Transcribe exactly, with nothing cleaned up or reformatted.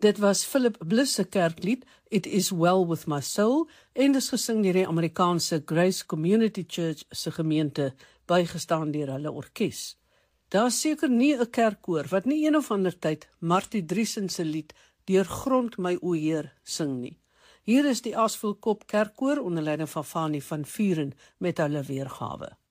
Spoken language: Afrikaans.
Dit was Philip Bliss se kerklied, It Is Well With My Soul, en dis gesing deur die Amerikaanse Grace Community Church se gemeente, bygestaan deur hulle orkes. Daar is seker nie 'n kerkkoor wat nie een of ander tyd Martie Driesen se lied Deurgrond my o Heer sing nie. Hier is die Aasvoelkop Kerkkoor onder leiding van Fanie van Vuren met hulle weergawe.